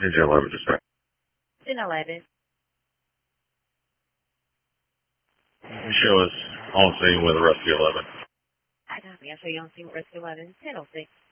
Engine 11 to start. Engine 11. Show us on scene with a Rescue 11. I copy. I'll show you on scene with Rescue 11. 10:06.